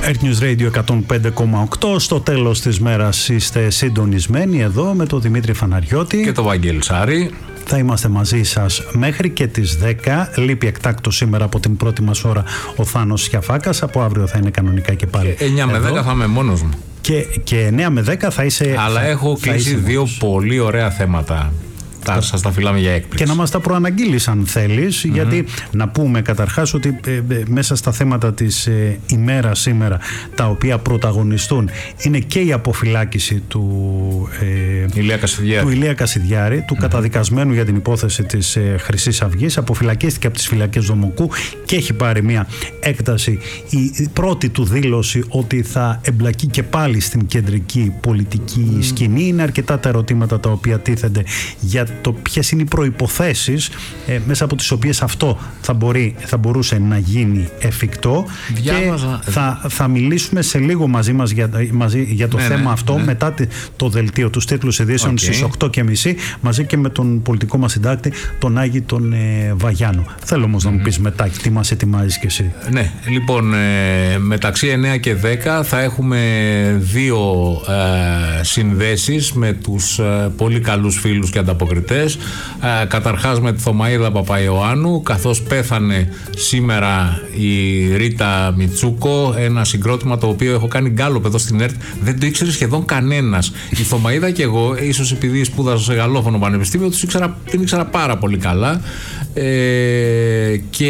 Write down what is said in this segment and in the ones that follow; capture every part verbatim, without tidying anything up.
Earth News Radio εκατόν πέντε κόμμα οκτώ. Στο τέλος της μέρας είστε συντονισμένοι εδώ με τον Δημήτρη Φαναριώτη και τον Βαγγέλη Σάρη. Θα είμαστε μαζί σας μέχρι και τις δέκα. Λείπει εκτάκτο σήμερα από την πρώτη μας ώρα ο Θάνος Σιαφάκας. Από αύριο θα είναι κανονικά και πάλι. Και εννιά με δέκα θα είμαι μόνος μου. Και, και εννιά με δέκα θα είσαι. Αλλά θα, έχω κλείσει δύο μόνος. Πολύ ωραία θέματα. Θα σας τα φιλάμε για έκπληξη. Και να μας τα προαναγγείλεις αν θέλεις, mm-hmm. γιατί να πούμε καταρχάς ότι ε, ε, μέσα στα θέματα της ε, ημέρας σήμερα, τα οποία πρωταγωνιστούν, είναι και η αποφυλάκηση του, ε, Ηλία Κασιδιάρη, του, Ηλία Κασιδιάρη, του mm-hmm. καταδικασμένου για την υπόθεση της ε, Χρυσής Αυγής. Αποφυλακίστηκε από τις φυλακές Δομοκού και έχει πάρει μια έκταση. Η πρώτη του δήλωση ότι θα εμπλακεί και πάλι στην κεντρική πολιτική mm. σκηνή. Είναι αρκετά τα ερωτήματα τα οποία τίθενται για το ποιες είναι οι προϋποθέσεις ε, μέσα από τις οποίες αυτό θα, μπορεί, θα μπορούσε να γίνει εφικτό. Διάβαζα. Και θα, θα μιλήσουμε σε λίγο μαζί μας για, μαζί, για το ναι, θέμα ναι, αυτό ναι. μετά το δελτίο του τίτλους ειδήσεων okay. στις οκτώ και μισή μαζί και με τον πολιτικό μας συντάκτη τον Άγη τον ε, Βαγιάνο. Θέλω όμως mm-hmm. να μου πεις μετά τι μας ετοιμάζεις και εσύ. Ναι, λοιπόν ε, μεταξύ εννιά και δέκα θα έχουμε δύο ε, συνδέσεις με τους ε, πολύ καλούς φίλους και ανταποκριτές. Ε, καταρχάς με τη Θωμαΐδα Παπαϊωάννου, καθώς πέθανε σήμερα η Ρίτα Μιτσούκο, ένα συγκρότημα το οποίο έχω κάνει γκάλωπ εδώ στην ΕΡΤ, δεν το ήξερε σχεδόν κανένας. Η Θωμαΐδα και εγώ, ίσως επειδή σπούδασα σε γαλλόφωνο πανεπιστήμιο, τους ήξερα, την ήξερα πάρα πολύ καλά ε, και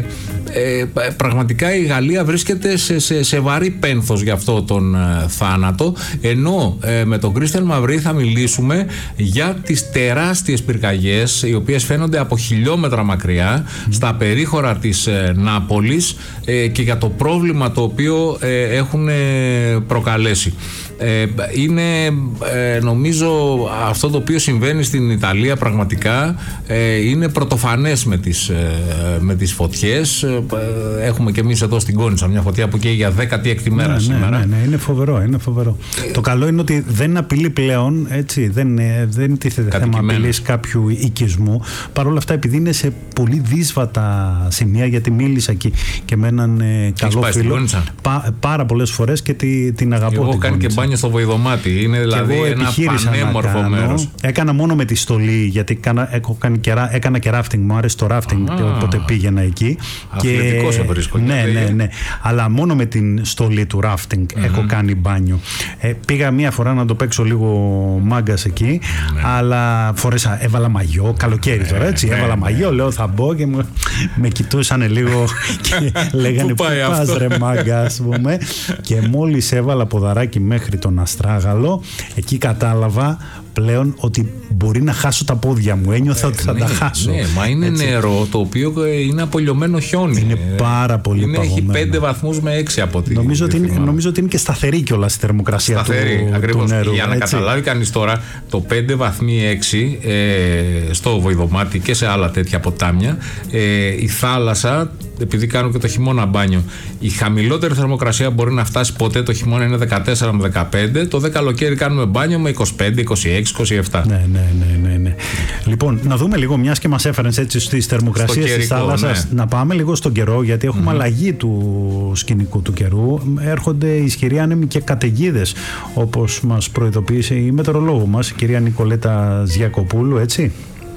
ε, πραγματικά η Γαλλία βρίσκεται σε, σε, σε βαρύ πένθος για αυτό τον ε, θάνατο, ενώ ε, με τον Κρίστιαν Μαυρί θα μιλήσουμε για τις τεράστιες πυρκαγιές οι οποίες φαίνονται από χιλιόμετρα μακριά mm. στα περίχωρα της ε, Νάπολης ε, και για το πρόβλημα το οποίο ε, έχουν ε, προκαλέσει. Ε, είναι ε, νομίζω αυτό το οποίο συμβαίνει στην Ιταλία πραγματικά ε, είναι πρωτοφανές με τις, ε, με τις φωτιές. Ε, έχουμε και εμείς εδώ στην Κόνιτσα μια φωτιά που καίει για δέκατη έκτη μέρα ναι, σήμερα. Ναι, ναι, ναι, είναι φοβερό, είναι φοβερό. Ε, το καλό είναι ότι δεν απειλεί πλέον, έτσι, δεν, δεν τίθεται θέμα απειλής κάποιου οικισμού. Παρ' όλα αυτά, επειδή είναι σε πολύ δύσβατα σημεία, γιατί μίλησα εκεί και με έναν ε, καλό φίλο πά, πάρα πολλές φορές και τη, την αγαπώ. Εγώ κάνει και μπάνια στο Βοηδομάτι. Είναι δηλαδή ένα πανέμορφο μέρος. Έκανα μόνο με τη στολή, γιατί κάνα, έχω κάνει και, έκανα και ράφτινγκ. Μου άρεσε το ράφτινγκ, οπότε πήγαινα εκεί. Αθλητικό σε βρίσκω. Ναι, ναι, ναι. Αλλά μόνο με την στολή του ράφτινγκ mm-hmm. έχω κάνει μπάνιο. Ε, πήγα μία φορά να το παίξω λίγο μάγκας εκεί, mm-hmm. αλλά φορέσα, έβαλα μαγιό, καλοκαίρι τώρα, έτσι. Mm-hmm. Έβαλα μαγιό, λέω θα μπω και με, με κοιτούσαν λίγο και λέγανε πού πας ρε μάγκα, ας πούμε. Και μόλις έβαλα ποδαράκι μέχρι τον Αστράγαλο, εκεί κατάλαβα πλέον ότι μπορεί να χάσω τα πόδια μου. Ένιωθα ε, ότι θα ναι, τα χάσω. Ναι, μα είναι έτσι. Νερό το οποίο είναι απολιωμένο χιόνι. Είναι πάρα πολύ είναι, παγωμένο. Έχει πέντε βαθμούς με έξι από ό,τι. Νομίζω, ότι είναι, νομίζω ότι είναι και σταθερή κιόλας η θερμοκρασία σταθερή, του, του νερού. Για να έτσι. Καταλάβει κανείς τώρα, το πέντε βαθμοί έξι ε, στο Βοηδομάτι και σε άλλα τέτοια ποτάμια, ε, η θάλασσα, επειδή κάνω και το χειμώνα μπάνιο, η χαμηλότερη θερμοκρασία μπορεί να φτάσει ποτέ το χειμώνα είναι δεκατέσσερα με δεκαπέντε, το δε καλοκαίρι κάνουμε μπάνιο με είκοσι πέντε, είκοσι έξι, είκοσι επτά. Ναι, ναι, ναι, ναι, ναι. Λοιπόν, να δούμε λίγο, μιας και μας έφερες έτσι στις θερμοκρασίες της θάλασσας, ναι. να πάμε λίγο στον καιρό, γιατί έχουμε mm-hmm. αλλαγή του σκηνικού του καιρού. Έρχονται ισχυροί άνεμοι και καταιγίδες, όπως μας προειδοποίησε η μετεωρολόγο μας, η κυρία Νικολέτα Ζιακοπούλου, έτσι.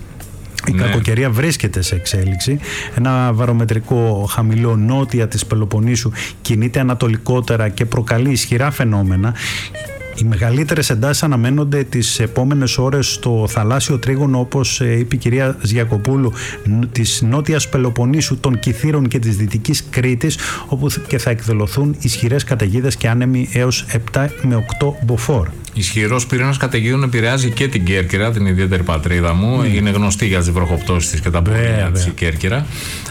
Η ναι. κακοκαιρία βρίσκεται σε εξέλιξη. Ένα βαρομετρικό χαμηλό νότια της Πελοποννήσου κινείται ανατολικότερα και προκαλεί ισχυρά φαινόμενα. Οι μεγαλύτερες εντάσεις αναμένονται τις επόμενες ώρες στο θαλάσσιο τρίγωνο, όπως είπε η κυρία Ζιακοπούλου, της νότιας Πελοποννήσου, των Κιθήρων και της δυτικής Κρήτης, όπου και θα εκδηλωθούν ισχυρές καταιγίδες και άνεμοι έως επτά με οκτώ μποφόρ. Ισχυρός πυρήνας καταιγίδων επηρεάζει και την Κέρκυρα, την ιδιαίτερη πατρίδα μου. Mm. Είναι γνωστή για τις βροχοπτώσεις της και τα προβλήματα της η Κέρκυρα.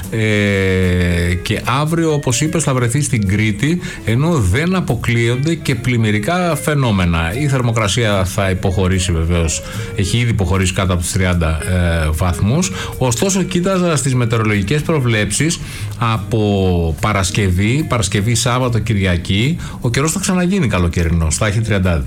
Ε, και αύριο, όπως είπες, θα βρεθεί στην Κρήτη, ενώ δεν αποκλείονται και πλημμυρικά φαινόμενα. Η θερμοκρασία θα υποχωρήσει βεβαίως, έχει ήδη υποχωρήσει κάτω από τους τριάντα ε, βαθμούς. Ωστόσο, κοίταζα στις μετεωρολογικές προβλέψεις από Παρασκευή, Παρασκευή, Σάββατο, Κυριακή, ο καιρός θα ξαναγίνει καλοκαιρινός. Θα έχει τριάντα δύο, τριάντα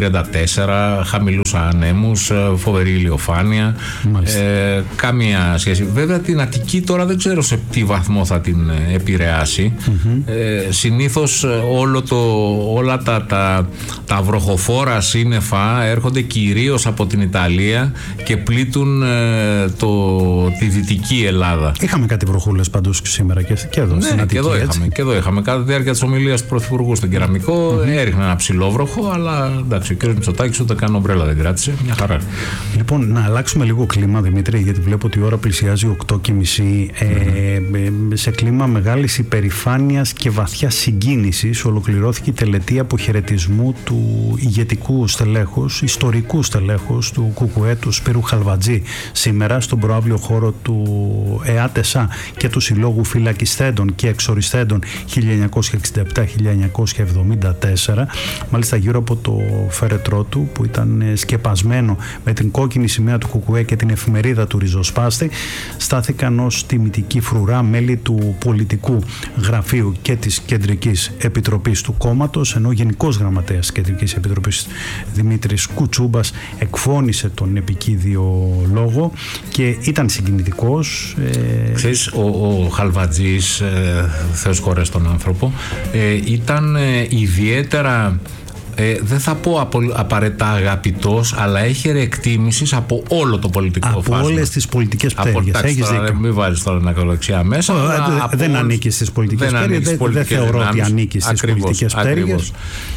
τριάντα τέσσερα, χαμηλούς ανέμους, φοβερή ηλιοφάνεια, ε, καμία σχέση. Βέβαια την Αττική τώρα δεν ξέρω σε τι βαθμό θα την επηρεάσει. Mm-hmm. ε, συνήθως όλο το, όλα τα, τα, τα βροχοφόρα σύννεφα έρχονται κυρίως από την Ιταλία και πλήττουν ε, το, τη Δυτική Ελλάδα. Είχαμε κάτι βροχούλες πάντως σήμερα και, και εδώ, ναι, στην Αττική. Και εδώ, είχαμε, και εδώ είχαμε. Κατά τη διάρκεια της ομιλίας του Πρωθυπουργού στον Κεραμικό, mm-hmm. έριχνε ένα ψηλό βροχό, αλλά εντάξει, ο κ. Μητσοτάκης ούτε καν ομπρέλα δεν κράτησε. Μια χαρά. Λοιπόν, να αλλάξουμε λίγο κλίμα, Δημήτρη, γιατί βλέπω ότι η ώρα πλησιάζει οκτώ και μισή. Mm-hmm. Ε, σε κλίμα μεγάλης υπερηφάνειας και βαθιά συγκίνησης ολοκληρώθηκε η τελετή αποχαιρετισμού του ηγετικού στελέχους, ιστορικού στελέχους του ΚΚΕ, του Σπύρου Χαλβατζή, σήμερα στον προαύλιο χώρο του ΕΑΤΕΣΑ και του Συλλόγου Φυλακισθέντων και Εξοριστέντων χίλια εννιακόσια εξήντα επτά με χίλια εννιακόσια εβδομήντα τέσσερα, μάλιστα γύρω από το φέρετρό του που ήταν σκεπασμένο με την κόκκινη σημαία του ΚΚΕ και την εφημερίδα του ριζοσπάστη, στάθηκαν ως τιμητική φρουρά μέλη του πολιτικού γραφείου και της Κεντρικής Επιτροπής του κόμματος, ενώ ο Γενικός Γραμματέας της Κεντρικής Επιτροπής Δημήτρης Κουτσούμπας εκφώνησε τον επικίδιο λόγο και ήταν συγκινητικός. Ε... Ξέρεις, ο, ο Χαλβατζής, ε, Θεός χωρές τον άνθρωπο, ε, ήταν ε, ιδιαίτερα, ε, δεν θα πω απο, απαραίτητα αγαπητός, αλλά έχερε εκτίμησης από όλο το πολιτικό από φάσμα. Από όλες τις πολιτικές πτέρυγες. Έχεις δίκιο. Μην βάλεις τώρα την ακροδεξιά μέσα. Oh, δεν ανήκει στις πολιτικές πτέρυγες. Δεν, δεν θεωρώ ότι ανήκει στις ακριβώς, πολιτικές πτέρυγες.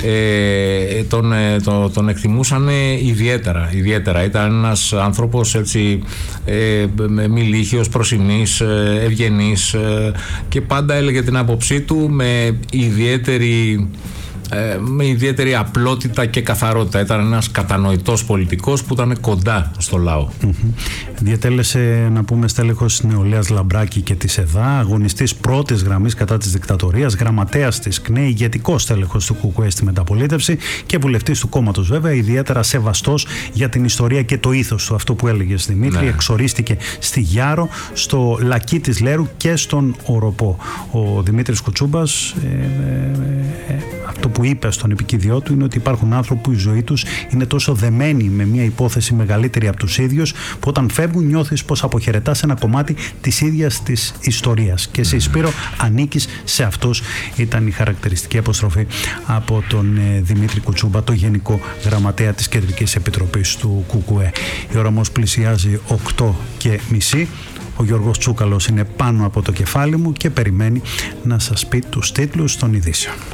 Ε, τον, τον, τον εκτιμούσαν ιδιαίτερα, ιδιαίτερα. Ήταν ένας άνθρωπος έτσι, ε, μη λύχιος, προσινής, ευγενής και πάντα έλεγε την άποψή του με ιδιαίτερη με ιδιαίτερη απλότητα και καθαρότητα. Ήταν ένας κατανοητός πολιτικός που ήταν κοντά στο λαό. Mm-hmm. Διατέλεσε, να πούμε, στέλεχος της Νεολαίας Λαμπράκη και της ΕΔΑ, αγωνιστής πρώτης γραμμής κατά της δικτατορίας, γραμματέας της ΚΝΕ, ηγετικός στέλεχος του ΚΚΕ στη μεταπολίτευση και βουλευτής του κόμματος, βέβαια, ιδιαίτερα σεβαστός για την ιστορία και το ήθος του. Αυτό που έλεγες, Δημήτρη, ναι. Εξορίστηκε στη Γιάρο, στο Λακκί της Λέρου και στον Οροπό. Ο Δημήτρης Κουτσούμπας, ε, ε, ε, αυτό που είπε στον επικίδιό του είναι ότι υπάρχουν άνθρωποι που η ζωή τους είναι τόσο δεμένη με μια υπόθεση μεγαλύτερη από τους ίδιους, που όταν φεύγουν νιώθεις πως αποχαιρετάς ένα κομμάτι της ίδιας της ιστορίας. Και εσύ, Σπύρο, ανήκεις σε αυτούς. Ήταν η χαρακτηριστική αποστροφή από τον ε, Δημήτρη Κουτσούμπα, το Γενικό Γραμματέα της Κεντρικής Επιτροπής του ΚΚΕ. Η ώρα όμως πλησιάζει οκτώ και μισή. Ο Γιώργος Τσούκαλος είναι πάνω από το κεφάλι μου και περιμένει να σας πει τους τίτλους των ειδήσεων.